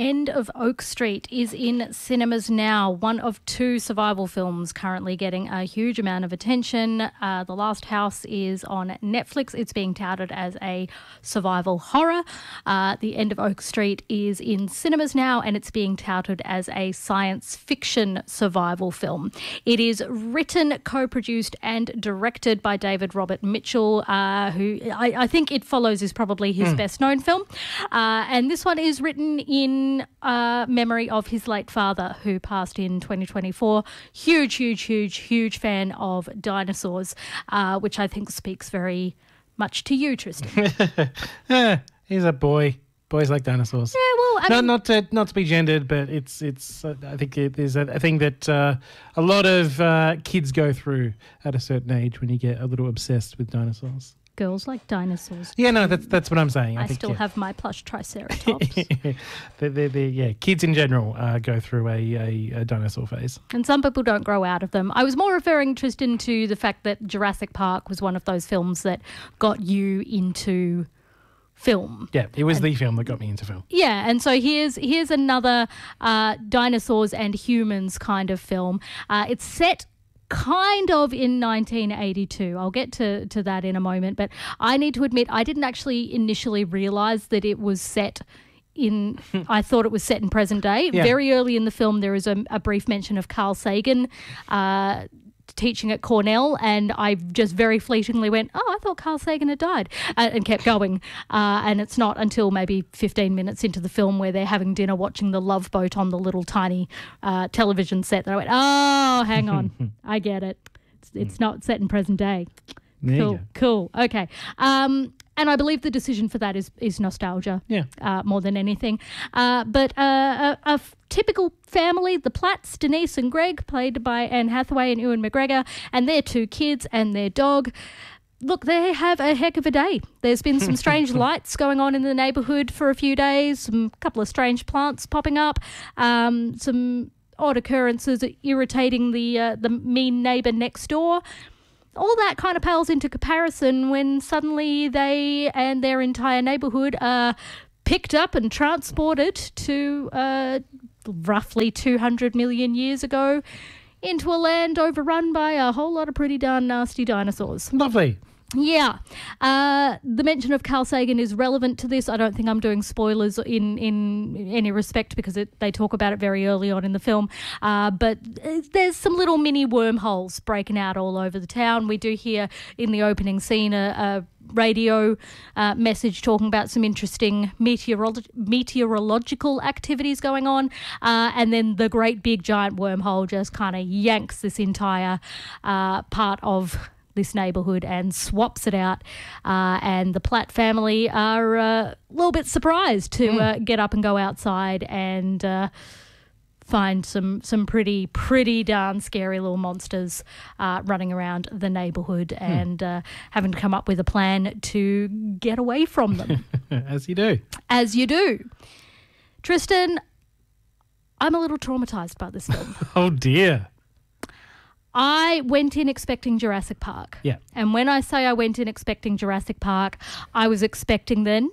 End of Oak Street is in cinemas now, one of two survival films currently getting a huge amount of attention. The Last House is on Netflix. It's being touted as a survival horror. The End of Oak Street is in cinemas now, and it's being touted as a science fiction survival film. It is written, co-produced and directed by David Robert Mitchell, who I think It Follows is probably his best-known film. And this one is written in memory of his late father, who passed in 2024. Huge fan of dinosaurs, which I think speaks very much to you, Tristan. He's a boy. Boys like dinosaurs. Yeah, well, I mean, not to be gendered, but it's. I think it is a thing that a lot of kids go through at a certain age when you get a little obsessed with dinosaurs. Girls like dinosaurs. Yeah, no, that's what I'm saying. I still have my plush Triceratops. Kids in general go through a dinosaur phase. And some people don't grow out of them. I was more referring, Tristan, to the fact that Jurassic Park was one of those films that got you into film. Yeah, it was the film that got me into film. Yeah, and so here's another dinosaurs and humans kind of film. It's set kind of in 1982. I'll get to that in a moment, but I need to admit I didn't actually initially realise that it was set in I thought it was set in present day. Yeah. Very early in the film there is a brief mention of Carl Sagan teaching at Cornell, and I just very fleetingly went, I thought Carl Sagan had died, and kept going. And it's not until maybe 15 minutes into the film where they're having dinner watching the Love Boat on the little tiny television set that I went, hang on, I get it. It's not set in present day. There you go. Cool. Okay. And I believe the decision for that is nostalgia, more than anything. But a typical family, the Platts, Denise and Greg, played by Anne Hathaway and Ewan McGregor, and their two kids and their dog. Look, they have a heck of a day. There's been some strange lights going on in the neighbourhood for a few days, a couple of strange plants popping up, some odd occurrences irritating the mean neighbour next door. All that kind of pales into comparison when suddenly they and their entire neighbourhood are picked up and transported to roughly 200 million years ago into a land overrun by a whole lot of pretty darn nasty dinosaurs. Lovely. Yeah. The mention of Carl Sagan is relevant to this. I don't think I'm doing spoilers in any respect because they talk about it very early on in the film. But there's some little mini wormholes breaking out all over the town. We do hear in the opening scene a radio message talking about some interesting meteorological activities going on. And then the great big giant wormhole just kind of yanks this entire part of this neighbourhood and swaps it out, and the Platt family are a little bit surprised to get up and go outside and find some pretty darn scary little monsters running around the neighbourhood and having to come up with a plan to get away from them. As you do. As you do. Tristan, I'm a little traumatised by this film. Oh dear. I went in expecting Jurassic Park. Yeah. And when I say I went in expecting Jurassic Park, I was expecting the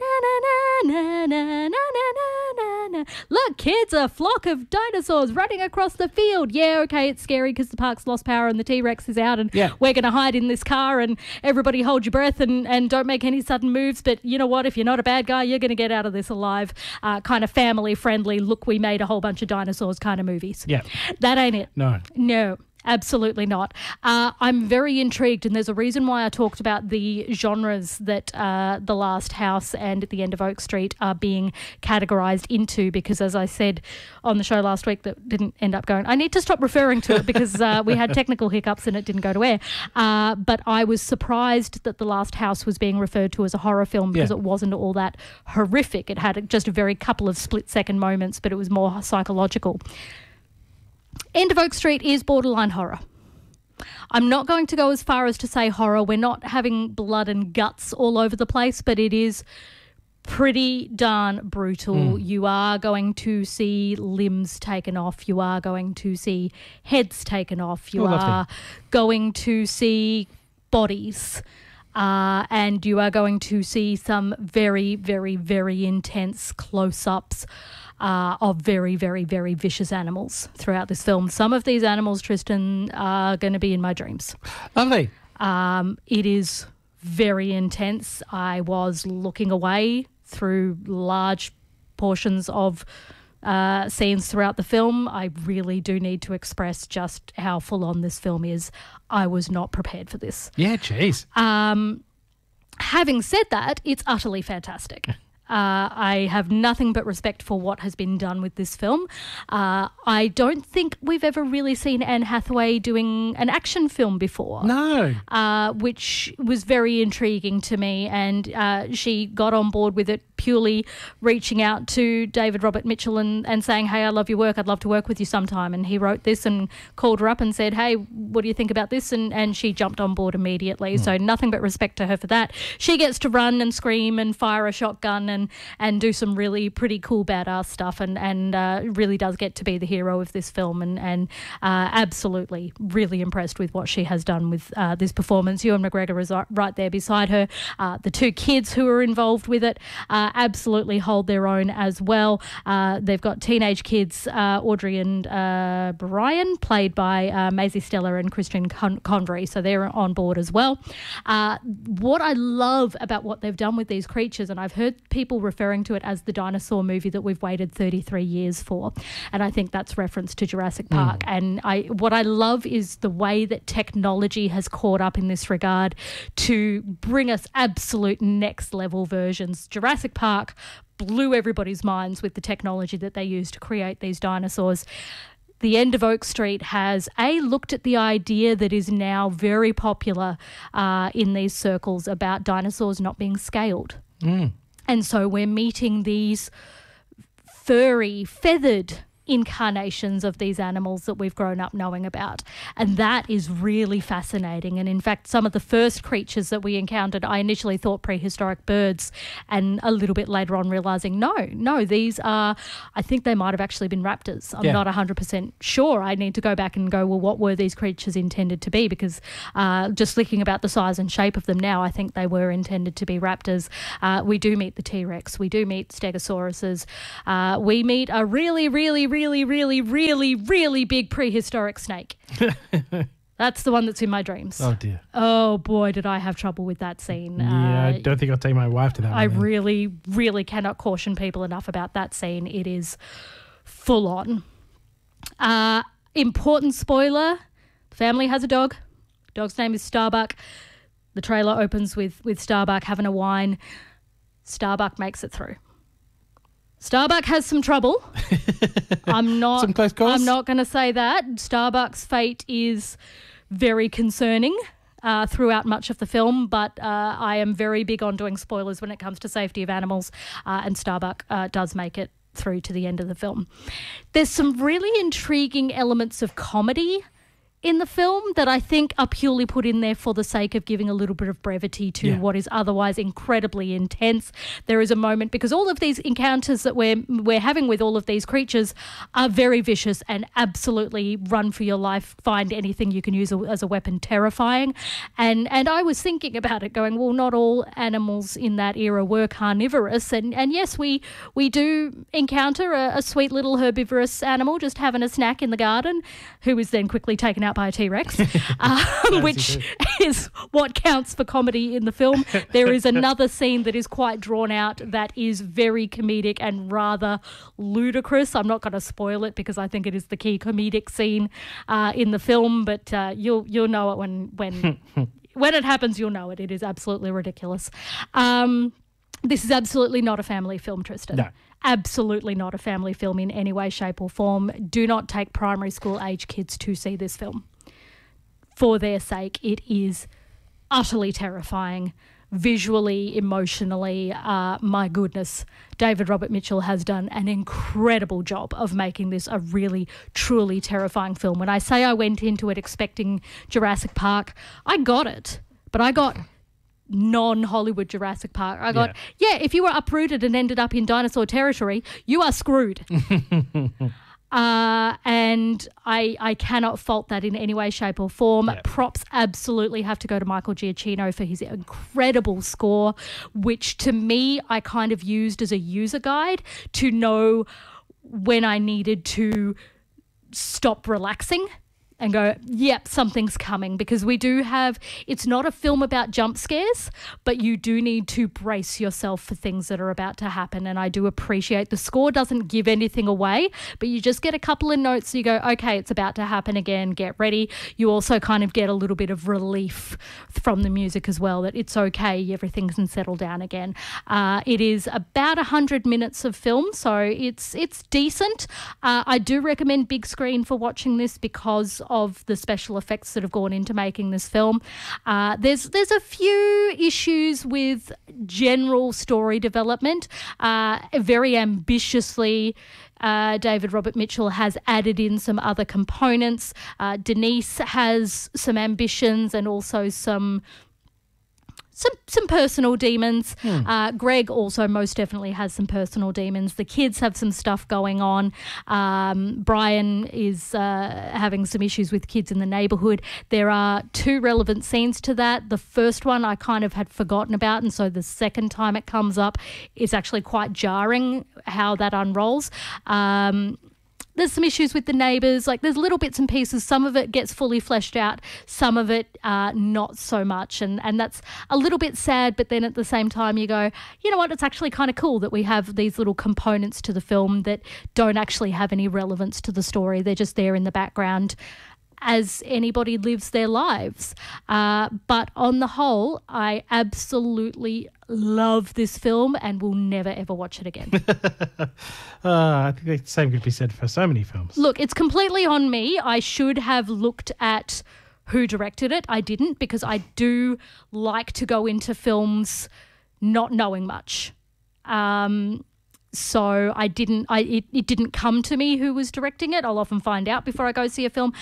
na-na-na-na-na-na-na-na-na. Look, kids, a flock of dinosaurs running across the field. Yeah, okay, it's scary because the park's lost power and the T-Rex is out and we're going to hide in this car and everybody hold your breath and don't make any sudden moves. But you know what? If you're not a bad guy, you're going to get out of this alive. Kind of family-friendly, look, we made a whole bunch of dinosaurs kind of movies. Yeah. That ain't it. No. Absolutely not. I'm very intrigued, and there's a reason why I talked about the genres that The Last House and At the End of Oak Street are being categorised into, because as I said on the show last week that didn't end up going, I need to stop referring to it because we had technical hiccups and it didn't go to air. But I was surprised that The Last House was being referred to as a horror film because it wasn't all that horrific. It had just a very couple of split-second moments, but it was more psychological. End of Oak Street is borderline horror. I'm not going to go as far as to say horror. We're not having blood and guts all over the place, but it is pretty darn brutal. You are going to see limbs taken off. You are going to see heads taken off. You are going to see bodies And you are going to see some very, very, very intense close-ups of very, very, very vicious animals throughout this film. Some of these animals, Tristan, are going to be in my dreams. Lovely. It is very intense. I was looking away through large portions of scenes throughout the film. I really do need to express just how full-on this film is. I was not prepared for this. Yeah, jeez. Having said that, it's utterly fantastic. I have nothing but respect for what has been done with this film. I don't think we've ever really seen Anne Hathaway doing an action film before. No. Which was very intriguing to me, and she got on board with it purely reaching out to David Robert Mitchell and saying, hey, I love your work, I'd love to work with you sometime. And he wrote this and called her up and said, hey, what do you think about this? And she jumped on board immediately. So nothing but respect to her for that. She gets to run and scream and fire a shotgun and do some really pretty cool badass stuff and really does get to be the hero of this film and absolutely really impressed with what she has done with this performance. Ewan McGregor is right there beside her. The two kids who are involved with it absolutely hold their own as well. They've got teenage kids, Audrey and Brian, played by Maisie Stella and Christian Convery, so they're on board as well. What I love about what they've done with these creatures, and I've heard people referring to it as the dinosaur movie that we've waited 33 years for, and I think that's reference to Jurassic Park. And what I love is the way that technology has caught up in this regard to bring us absolute next level versions. Jurassic Park blew everybody's minds with the technology that they used to create these dinosaurs. The End of Oak Street has looked at the idea that is now very popular in these circles about dinosaurs not being scaled. And so we're meeting these furry, feathered incarnations of these animals that we've grown up knowing about. And that is really fascinating. And in fact, some of the first creatures that we encountered, I initially thought prehistoric birds, and a little bit later on realising, no, these are, I think they might have actually been raptors. I'm not 100% sure. I need to go back and go, well, what were these creatures intended to be? Because just looking about the size and shape of them now, I think they were intended to be raptors. We do meet the T-Rex. We do meet Stegosauruses. We meet a really, really, really, really, really, really big prehistoric snake. That's the one that's in my dreams. Oh, dear. Oh, boy, did I have trouble with that scene. Yeah, I don't think I'll take my wife to that I one. really, really cannot caution people enough about that scene. It is full on. Important spoiler, the family has a dog. Dog's name is Starbuck. The trailer opens with Starbuck having a wine. Starbuck makes it through. Starbuck has some trouble. I'm not Some close calls? I'm not going to say that. Starbuck's fate is very concerning throughout much of the film, but I am very big on doing spoilers when it comes to safety of animals, and Starbuck does make it through to the end of the film. There's some really intriguing elements of comedy in the film that I think are purely put in there for the sake of giving a little bit of brevity to what is otherwise incredibly intense. There is a moment, because all of these encounters that we're having with all of these creatures are very vicious and absolutely run for your life, find anything you can use as a weapon terrifying. And I was thinking about it going, well, not all animals in that era were carnivorous. And yes, we do encounter a sweet little herbivorous animal just having a snack in the garden, who is then quickly taken out by a T-Rex, which is what counts for comedy in the film. There is another scene that is quite drawn out that is very comedic and rather ludicrous. I'm not going to spoil it because I think it is the key comedic scene in the film, but you'll know it when it happens. You'll know it. It is absolutely ridiculous. This is absolutely not a family film, Tristan. No. Absolutely not a family film in any way, shape or form. Do not take primary school age kids to see this film. For their sake, it is utterly terrifying, visually, emotionally. My goodness, David Robert Mitchell has done an incredible job of making this a really, truly terrifying film. When I say I went into it expecting Jurassic Park, I got it, but I got non-Hollywood Jurassic Park. I got, if you were uprooted and ended up in dinosaur territory, you are screwed. And I cannot fault that in any way, shape or form. Yeah. Props absolutely have to go to Michael Giacchino for his incredible score, which to me I kind of used as a user guide to know when I needed to stop relaxing and go, yep, something's coming, because we do have, it's not a film about jump scares, but you do need to brace yourself for things that are about to happen. And I do appreciate the score doesn't give anything away, but you just get a couple of notes. So you go, okay, it's about to happen again, get ready. You also kind of get a little bit of relief from the music as well, that it's okay, everything can settle down again. It is about 100 minutes of film, so it's decent. I do recommend big screen for watching this because of the special effects that have gone into making this film. There's a few issues with general story development. Very ambitiously, David Robert Mitchell has added in some other components. Denise has some ambitions and also some personal demons. Greg also most definitely has some personal demons. The kids have some stuff going on. Brian is having some issues with kids in the neighbourhood. There are 2 relevant scenes to that. The first one I kind of had forgotten about, and so the second time it comes up is actually quite jarring how that unrolls. There's some issues with the neighbours. Like, there's little bits and pieces. Some of it gets fully fleshed out. Some of it not so much. And that's a little bit sad. But then at the same time, you go, you know what? It's actually kind of cool that we have these little components to the film that don't actually have any relevance to the story. They're just there in the background as anybody lives their lives. But on the whole, I absolutely love this film and will never, ever watch it again. I think the same could be said for so many films. Look, it's completely on me. I should have looked at who directed it. I didn't, because I do like to go into films not knowing much. So I didn't. It didn't come to me who was directing it. I'll often find out before I go see a film.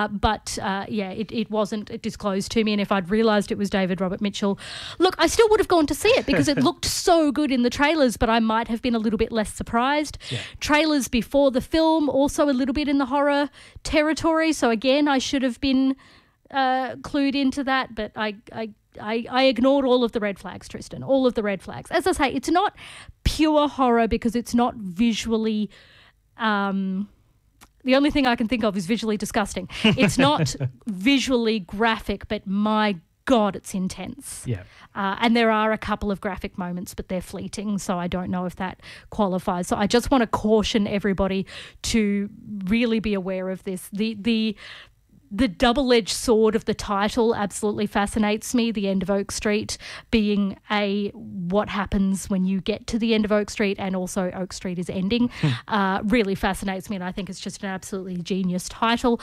It wasn't disclosed to me. And if I'd realised it was David Robert Mitchell, look, I still would have gone to see it because it looked so good in the trailers. But I might have been a little bit less surprised. Yeah. Trailers before the film also a little bit in the horror territory. So again, I should have been clued into that. But I ignored all of the red flags, Tristan, all of the red flags. As I say, it's not pure horror because it's not visually the only thing I can think of is visually disgusting. It's not visually graphic, but my God, it's intense. Yeah. And there are a couple of graphic moments, but they're fleeting, so I don't know if that qualifies. So I just want to caution everybody to really be aware of this. The double-edged sword of the title absolutely fascinates me, the end of Oak Street being what happens when you get to the end of Oak Street, and also Oak Street is ending, really fascinates me, and I think it's just an absolutely genius title.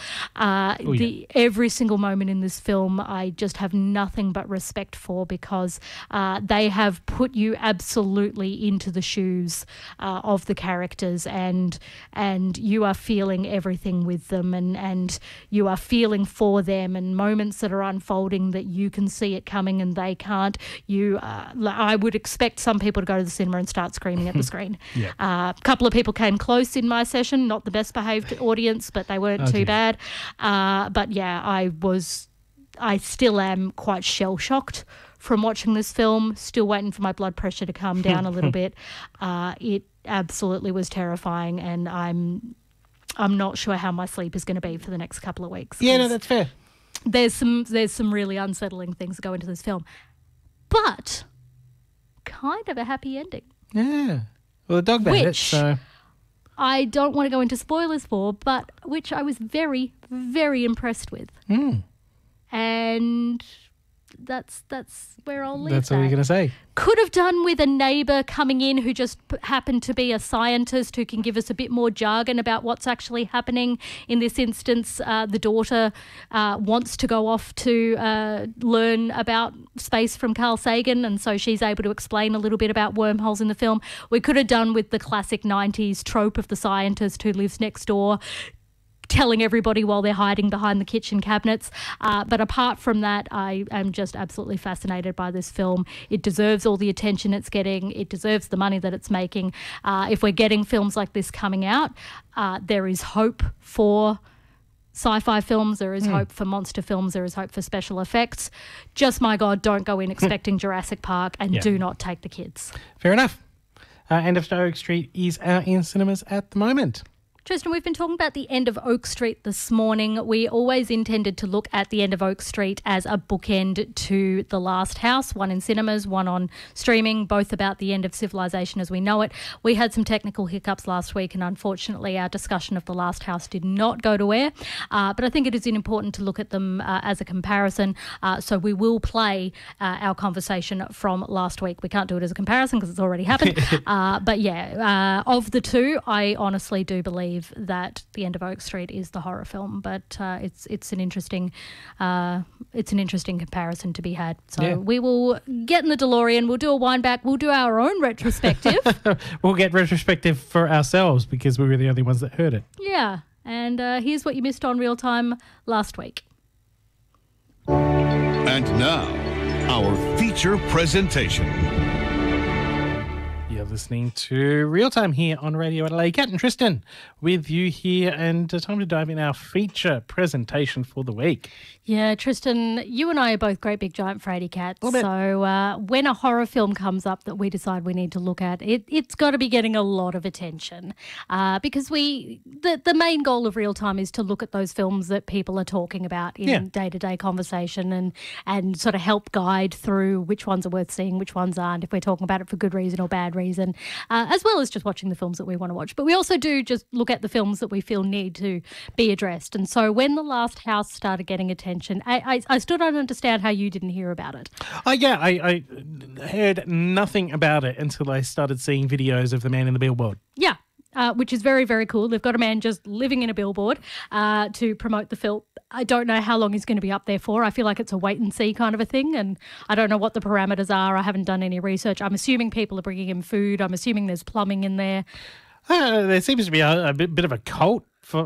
Every single moment in this film I just have nothing but respect for, because they have put you absolutely into the shoes of the characters, and you are feeling everything with them, and you are feeling for them, and moments that are unfolding that you can see it coming and they can't. I would expect some people to go to the cinema and start screaming at the screen. Yeah. A couple of people came close in my session, not the best behaved audience, but they weren't too bad. But yeah, I still am quite shell shocked from watching this film, still waiting for my blood pressure to come down a little bit. It absolutely was terrifying, and I'm not sure how my sleep is going to be for the next couple of weeks. Yeah, no, that's fair. There's some really unsettling things that go into this film, but kind of a happy ending. Yeah. Well, the dog bandit, so I don't want to go into spoilers for, but which I was very, very impressed with. And that's where I'll leave That's all you're going to say. Could have done with a neighbour coming in who just happened to be a scientist who can give us a bit more jargon about what's actually happening. In this instance, the daughter wants to go off to learn about space from Carl Sagan, and so she's able to explain a little bit about wormholes in the film. We could have done with the classic 90s trope of the scientist who lives next door, telling everybody while they're hiding behind the kitchen cabinets. But apart from that, I am just absolutely fascinated by this film. It deserves all the attention it's getting. It deserves the money that it's making. If we're getting films like this coming out, there is hope for sci-fi films, there is hope for monster films, there is hope for special effects. Just, my God, don't go in expecting Jurassic Park, and do not take the kids. Fair enough. End of Oak Street is out in cinemas at the moment. Tristan, we've been talking about The End of Oak Street this morning. We always intended to look at The End of Oak Street as a bookend to The Last House, one in cinemas, one on streaming, both about the end of civilization as we know it. We had some technical hiccups last week, and unfortunately our discussion of The Last House did not go to air. But I think it is important to look at them as a comparison. So we will play our conversation from last week. We can't do it as a comparison because it's already happened. But yeah, of the two, I honestly do believe that The End of Oak Street is the horror film, but it's an interesting comparison to be had. So we will get in the DeLorean, we'll do a wind back, we'll do our own retrospective. We'll get retrospective for ourselves because we were the only ones that heard it. Yeah, and here's what you missed on Real Time last week. And now, our feature presentation. You're listening to Real Time here on Radio Adelaide. Kat and Tristan with you here, and time to dive in our feature presentation for the week. Yeah, Tristan, you and I are both great big giant fraidy cats. So when a horror film comes up that we decide we need to look at, it's got to be getting a lot of attention because the main goal of Real Time is to look at those films that people are talking about in day-to-day conversation and sort of help guide through which ones are worth seeing, which ones aren't, if we're talking about it for good reason or bad reason, as well as just watching the films that we want to watch. But we also do just look at the films that we feel need to be addressed. And so when The Last House started getting attention, I still don't understand how you didn't hear about it. I heard nothing about it until I started seeing videos of the man in the billboard. Yeah. Which is very, very cool. They've got a man just living in a billboard to promote the film. I don't know how long he's going to be up there for. I feel like it's a wait and see kind of a thing, and I don't know what the parameters are. I haven't done any research. I'm assuming people are bringing him food. I'm assuming there's plumbing in there. There seems to be a bit of a cult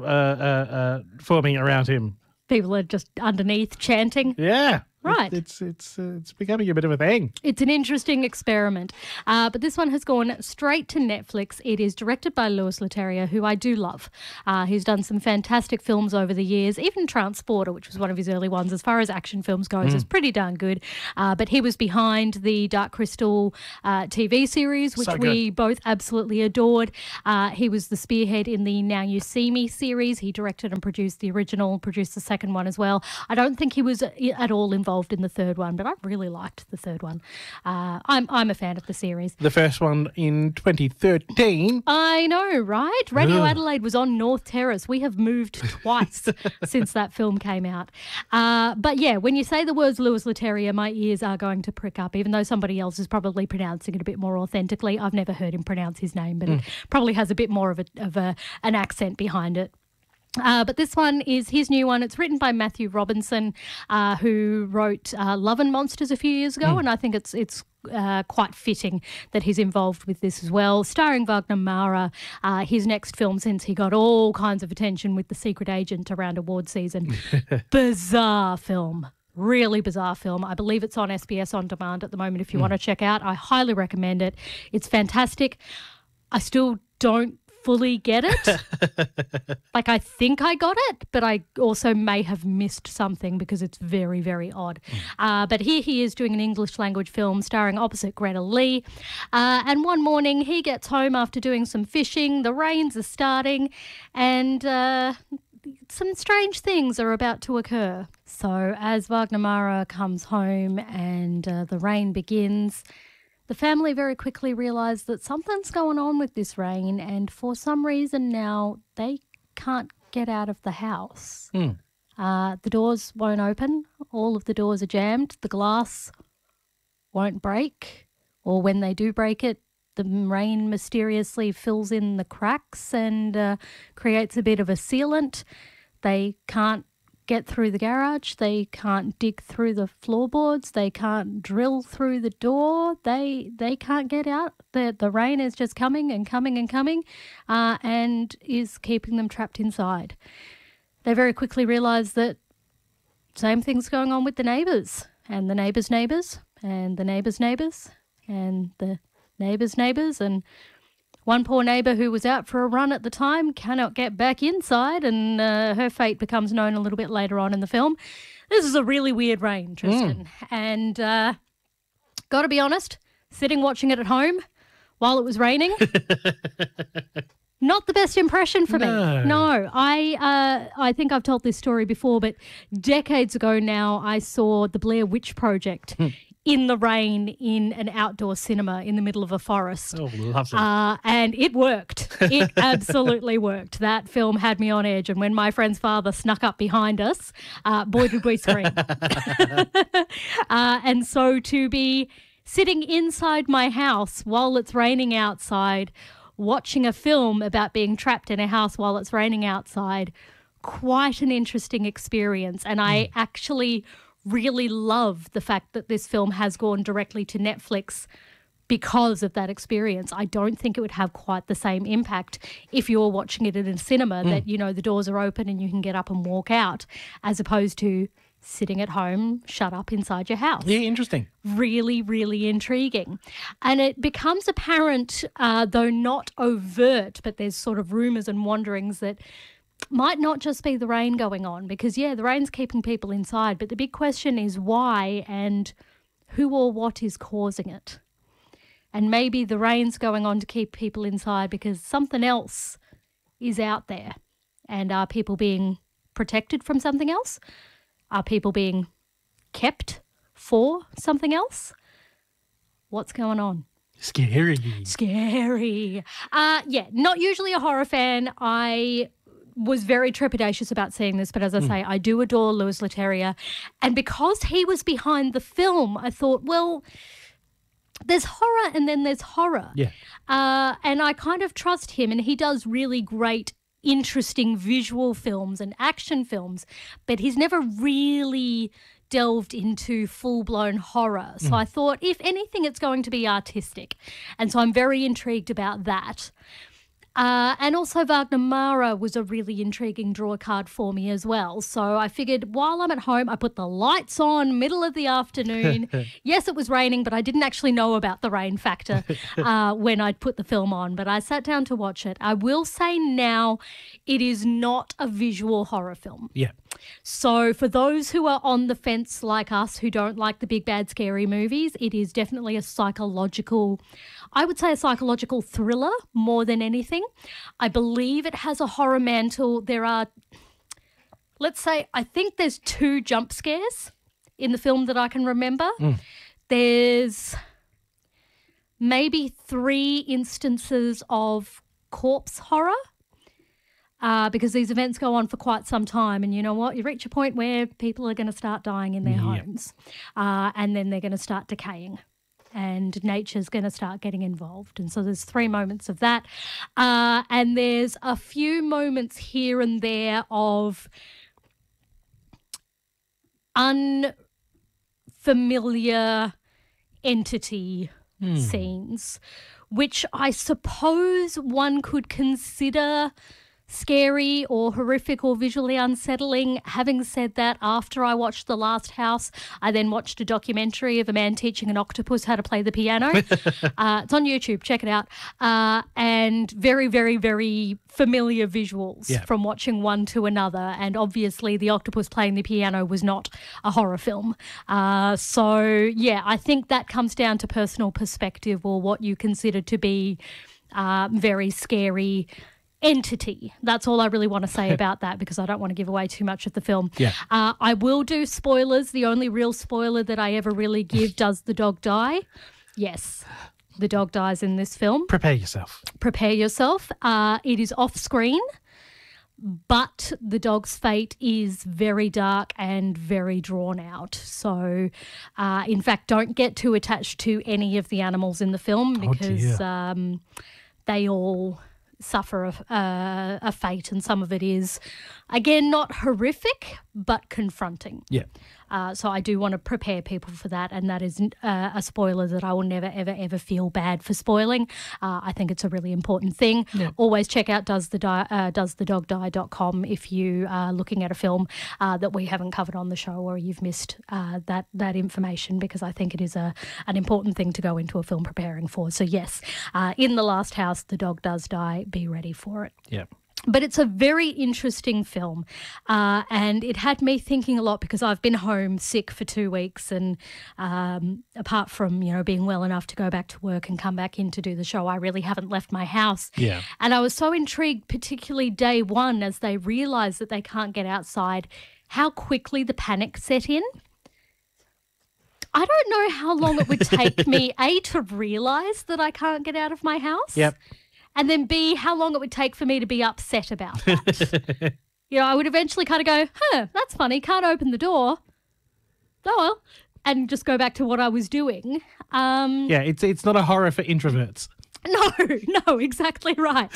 forming around him. People are just underneath chanting. Yeah. Right. It's becoming a bit of a thing. It's an interesting experiment. But this one has gone straight to Netflix. It is directed by Louis Leterrier, who I do love. He's done some fantastic films over the years. Even Transporter, which was one of his early ones, as far as action films goes, is pretty darn good. But he was behind the Dark Crystal TV series, which we both absolutely adored. He was the spearhead in the Now You See Me series. He directed and produced the original, produced the second one as well. I don't think he was at all involved in the third one, but I really liked the third one. I'm a fan of the series. The first one in 2013. I know, right? Radio Adelaide was on North Terrace. We have moved twice since that film came out. But yeah, when you say the words Louis Leterrier, my ears are going to prick up, even though somebody else is probably pronouncing it a bit more authentically. I've never heard him pronounce his name, but it probably has a bit more of an accent behind it. But this one is his new one. It's written by Matthew Robinson, who wrote Love and Monsters a few years ago, and I think it's quite fitting that he's involved with this as well. Starring Wagner Mara, his next film since he got all kinds of attention with The Secret Agent around award season. Bizarre film. Really bizarre film. I believe it's on SBS On Demand at the moment if you want to check out. I highly recommend it. It's fantastic. I still don't fully get it. Like, I think I got it, but I also may have missed something because it's very, very odd. But here he is doing an English language film starring opposite Greta Lee. And one morning he gets home after doing some fishing. The rains are starting and some strange things are about to occur. So as Wagner Mara comes home and the rain begins, the family very quickly realise that something's going on with this rain, and for some reason now they can't get out of the house. The doors won't open. All of the doors are jammed. The glass won't break, or when they do break it, the rain mysteriously fills in the cracks and creates a bit of a sealant. They can't get through the garage. They can't dig through the floorboards. They can't drill through the door. They can't get out. The rain is just coming and coming and coming and is keeping them trapped inside. they very quickly realise that same thing's going on with the neighbours and the neighbours' neighbours and the neighbours' neighbours and the neighbours' neighbours, and one poor neighbour who was out for a run at the time cannot get back inside, and her fate becomes known a little bit later on in the film. This is a really weird reign, Tristan. And got to be honest, sitting watching it at home while it was raining, not the best impression for me. No, I think I've told this story before, but decades ago now, I saw the Blair Witch Project in the rain in an outdoor cinema in the middle of a forest. Oh, lovely. And it worked. It absolutely worked. That film had me on edge. And when my friend's father snuck up behind us, boy, did we scream. And so to be sitting inside my house while it's raining outside, watching a film about being trapped in a house while it's raining outside, quite an interesting experience. And I actually really love the fact that this film has gone directly to Netflix because of that experience. I don't think it would have quite the same impact if you're watching it in a cinema that, you know, the doors are open and you can get up and walk out, as opposed to sitting at home, shut up inside your house. Yeah, interesting. Really, really intriguing. And it becomes apparent, though not overt, but there's sort of rumours and wanderings that might not just be the rain going on, because, yeah, the rain's keeping people inside, but the big question is why and who or what is causing it. And maybe the rain's going on to keep people inside because something else is out there. And are people being protected from something else? Are people being kept for something else? What's going on? Scary. Yeah, not usually a horror fan. I was very trepidatious about seeing this, but as I say, I do adore Louis Leterrier. And because he was behind the film, I thought, well, there's horror and then there's horror. Yeah. And I kind of trust him, and he does really great, interesting visual films and action films, but he's never really delved into full-blown horror. So I thought, if anything, it's going to be artistic. And so I'm very intrigued about that. And also Wagner Mara was a really intriguing draw card for me as well. So I figured while I'm at home, I put the lights on, middle of the afternoon. Yes, it was raining, but I didn't actually know about the rain factor when I'd put the film on. But I sat down to watch it. I will say now, it is not a visual horror film. Yeah. So for those who are on the fence like us, who don't like the big, bad, scary movies, it is definitely a psychological, I would say a psychological thriller more than anything. I believe it has a horror mantle. There are, let's say, I think there's 2 jump scares in the film that I can remember. There's maybe 3 instances of corpse horror. Because these events go on for quite some time, and you know what? You reach a point where people are going to start dying in their homes, and then they're going to start decaying, and nature's going to start getting involved. And so there's 3 moments of that, and there's a few moments here and there of unfamiliar entity scenes, which I suppose one could consider scary or horrific or visually unsettling. Having said that, after I watched The Last House, I then watched a documentary of a man teaching an octopus how to play the piano. It's on YouTube, check it out. And very, very, very familiar visuals from watching one to another. And obviously the octopus playing the piano was not a horror film. So, yeah, I think that comes down to personal perspective or what you consider to be very scary entity. That's all I really want to say about that, because I don't want to give away too much of the film. Yeah. I will do spoilers. The only real spoiler that I ever really give, does the dog die? Yes, the dog dies in this film. Prepare yourself. It is off screen, but the dog's fate is very dark and very drawn out. So, in fact, don't get too attached to any of the animals in the film, because they all suffer a fate, and some of it is, again, not horrific but confronting. Yeah. So I do want to prepare people for that, and that is a spoiler that I will never, ever, ever feel bad for spoiling. I think it's a really important thing. Yeah. Always check out doesthedogdie.com if you are looking at a film that we haven't covered on the show or you've missed that information, because I think it is an important thing to go into a film preparing for. So yes, in The Last House, the dog does die. Be ready for it. Yeah. But it's a very interesting film, and it had me thinking a lot because I've been home sick for 2 weeks, and apart from, being well enough to go back to work and come back in to do the show, I really haven't left my house. Yeah. And I was so intrigued, particularly day one, as they realise that they can't get outside, how quickly the panic set in. I don't know how long it would take me, A, to realise that I can't get out of my house. Yep. And then B, how long it would take for me to be upset about that. I would eventually kind of go, that's funny, can't open the door. Oh, well. And just go back to what I was doing. It's not a horror for introverts. No, exactly right.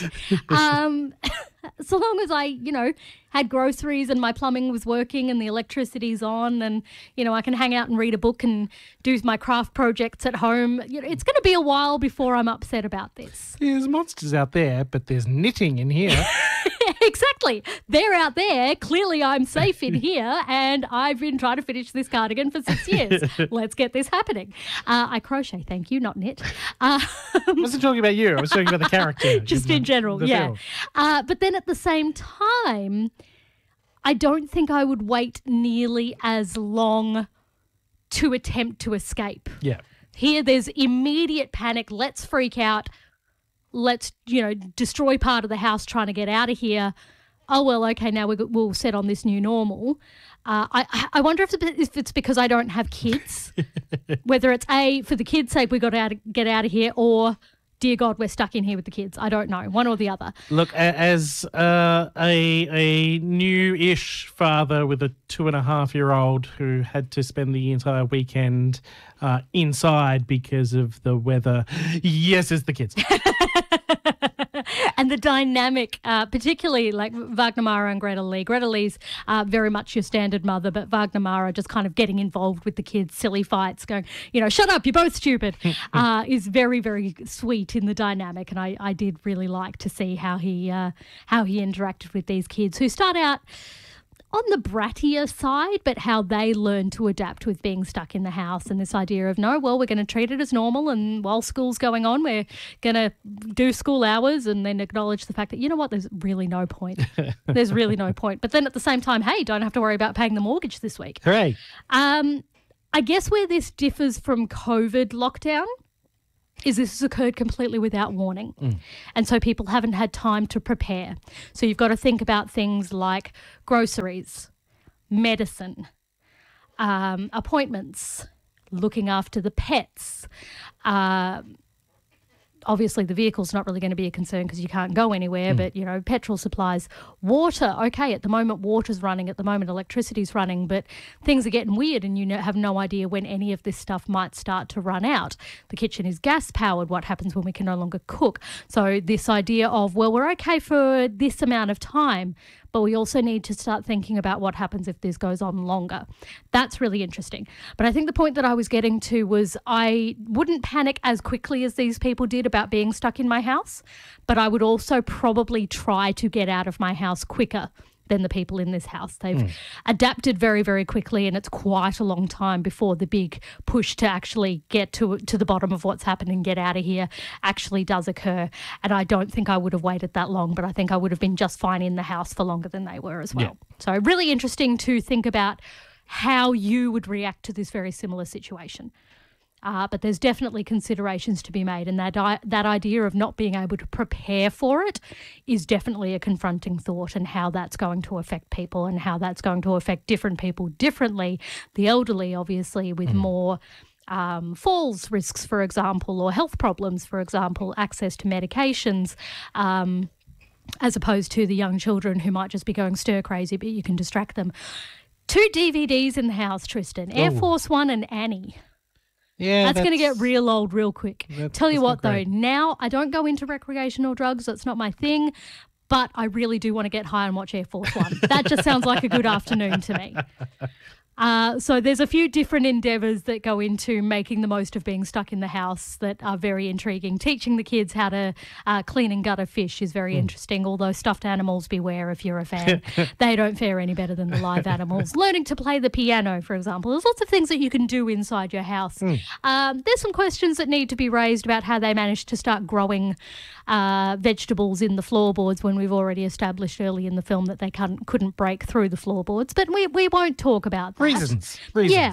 So long as I, had groceries and my plumbing was working and the electricity's on and, I can hang out and read a book and do my craft projects at home, it's going to be a while before I'm upset about this. There's monsters out there, but there's knitting in here. Exactly. They're out there. Clearly I'm safe in here, and I've been trying to finish this cardigan for 6 years. Let's get this happening. I crochet, thank you, not knit. I wasn't talking about you. I was talking about the character. Just in general, yeah. But then at the same time, I don't think I would wait nearly as long to attempt to escape. Yeah. Here there's immediate panic. Let's freak out. Let's, destroy part of the house trying to get out of here. Oh, well, okay, now we'll set on this new normal. I wonder if it's because I don't have kids, whether it's A, for the kids' sake, we got to get out of here, or, dear God, we're stuck in here with the kids. I don't know, one or the other. Look, as a new-ish father with a 2.5-year-old who had to spend the entire weekend inside because of the weather, yes, it's the kids. And the dynamic, particularly like Wagner Mara and Greta Lee. Greta Lee's very much your standard mother, but Wagner Mara just kind of getting involved with the kids, silly fights, going, shut up, you're both stupid, is very, very sweet in the dynamic. And I did really like to see how he interacted with these kids who start out on the brattier side, but how they learn to adapt with being stuck in the house, and this idea of, we're going to treat it as normal, and while school's going on, we're going to do school hours, and then acknowledge the fact that, there's really no point. There's really no point. But then at the same time, hey, don't have to worry about paying the mortgage this week. Hooray. I guess where this differs from COVID lockdown is this has occurred completely without warning. And so people haven't had time to prepare. So you've got to think about things like groceries, medicine, appointments, looking after the pets. Obviously, the vehicle's not really going to be a concern because you can't go anywhere, but, petrol supplies, water. Okay, at the moment, water's running. At the moment, electricity's running, but things are getting weird and you have no idea when any of this stuff might start to run out. The kitchen is gas-powered. What happens when we can no longer cook? So this idea of, well, we're okay for this amount of time, but we also need to start thinking about what happens if this goes on longer. That's really interesting. But I think the point that I was getting to was I wouldn't panic as quickly as these people did about being stuck in my house, but I would also probably try to get out of my house quicker than the people in this house. They've adapted very, very quickly, and it's quite a long time before the big push to actually get to the bottom of what's happened and get out of here actually does occur. And I don't think I would have waited that long, but I think I would have been just fine in the house for longer than they were as well. Yeah. So really interesting to think about how you would react to this very similar situation. But there's definitely considerations to be made, and that idea of not being able to prepare for it is definitely a confronting thought, and how that's going to affect people and how that's going to affect different people differently. The elderly, obviously, with more falls risks, for example, or health problems, for example, access to medications, as opposed to the young children who might just be going stir crazy, but you can distract them. 2 DVDs in the house, Tristan, Air Force One and Annie. Yeah, that's going to get real old real quick. Tell you what, though, great. now I don't go into recreational drugs. That's not my thing. But I really do want to get high and watch Air Force One. That just sounds like a good afternoon to me. So there's a few different endeavours that go into making the most of being stuck in the house that are very intriguing. Teaching the kids how to clean and gut a fish is very interesting, although stuffed animals, beware if you're a fan. They don't fare any better than the live animals. Learning to play the piano, for example. There's lots of things that you can do inside your house. There's some questions that need to be raised about how they managed to start growing vegetables in the floorboards when we've already established early in the film that they couldn't break through the floorboards. But we won't talk about that. Reasons. Yeah.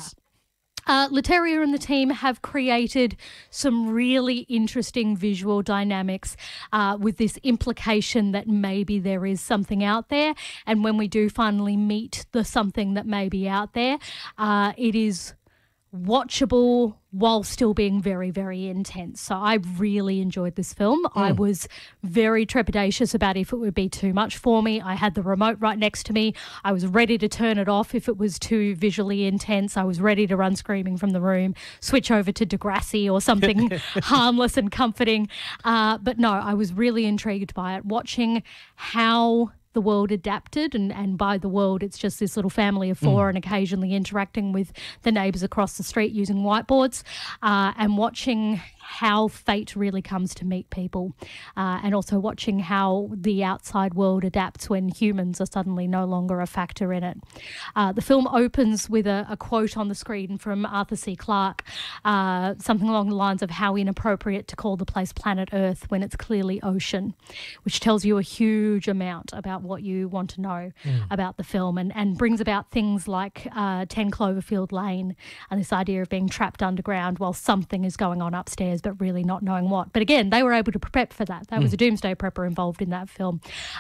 Leterrier and the team have created some really interesting visual dynamics with this implication that maybe there is something out there. And when we do finally meet the something that may be out there, it is watchable while still being very, very intense. So I really enjoyed this film. I was very trepidatious about if it would be too much for me. I had the remote right next to me. I was ready to turn it off if it was too visually intense. I was ready to run screaming from the room, switch over to Degrassi or something harmless and comforting. But no, I was really intrigued by it. Watching how the world adapted, and by the world it's just this little family of four and occasionally interacting with the neighbours across the street using whiteboards, and watching how fate really comes to meet people, and also watching how the outside world adapts when humans are suddenly no longer a factor in it. The film opens with a quote on the screen from Arthur C. Clarke, something along the lines of how inappropriate to call the place planet Earth when it's clearly ocean, which tells you a huge amount about what you want to know about the film, and brings about things like 10 Cloverfield Lane and this idea of being trapped underground while something is going on upstairs but really not knowing what. But again, they were able to prep for that. That was a doomsday prepper involved in that film.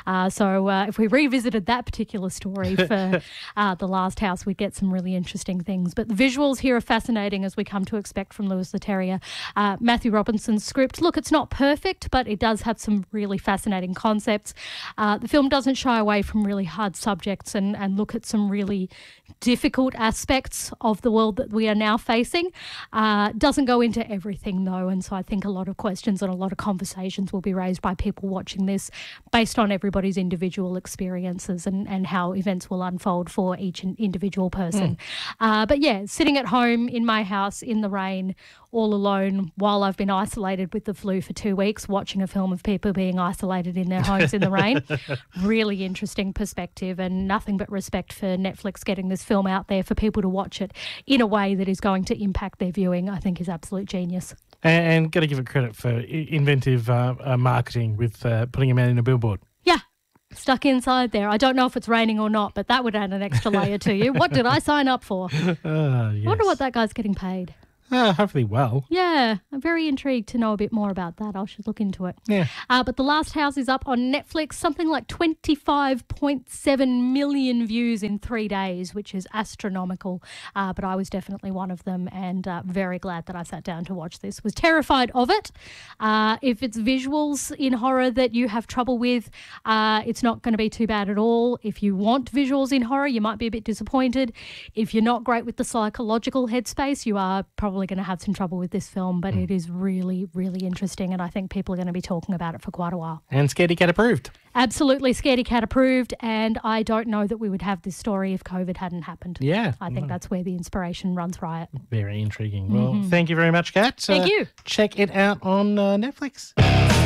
So if we revisited that particular story for The Last House, we'd get some really interesting things. But the visuals here are fascinating, as we come to expect from Louis Leterrier. Matthew Robinson's script, look, it's not perfect, but it does have some really fascinating concepts. The film doesn't shy away from really hard subjects and look at some really difficult aspects of the world that we are now facing. Doesn't go into everything, though, and so I think a lot of questions and a lot of conversations will be raised by people watching this based on everybody's individual experiences and how events will unfold for each individual person. But yeah, sitting at home in my house in the rain, all alone, while I've been isolated with the flu for 2 weeks, watching a film of people being isolated in their homes in the rain. Really interesting perspective, and nothing but respect for Netflix getting this film out there for people to watch it in a way that is going to impact their viewing. I think is absolute genius. And got to give it credit for inventive marketing with putting a man in a billboard. Yeah, stuck inside there. I don't know if it's raining or not, but that would add an extra layer to you. What did I sign up for? Yes. I wonder what that guy's getting paid. Hopefully well. Yeah, I'm very intrigued to know a bit more about that. I should look into it. Yeah. But The Last House is up on Netflix, something like 25.7 million views in 3 days, which is astronomical. But I was definitely one of them, and very glad that I sat down to watch this. Was terrified of it. If it's visuals in horror that you have trouble with, it's not going to be too bad at all. If you want visuals in horror, you might be a bit disappointed. If you're not great with the psychological headspace, you are probably going to have some trouble with this film, but it is really, really interesting, and I think people are going to be talking about it for quite a while. And Scaredy Cat approved. Absolutely, Scaredy Cat approved, and I don't know that we would have this story if COVID hadn't happened. Yeah. I think that's where the inspiration runs riot. Very intriguing. Well, thank you very much, Kat. Thank you. Check it out on Netflix.